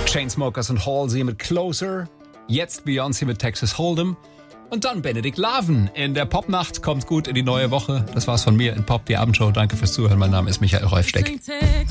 Chainsmokers und Halsey mit Closer. Jetzt Beyoncé mit Texas Hold'em. Und dann Benedikt Laven in der Popnacht. Kommt gut in die neue Woche. Das war's von mir in Pop, die Abendshow. Danke fürs Zuhören. Mein Name ist Michael Rolfsteck.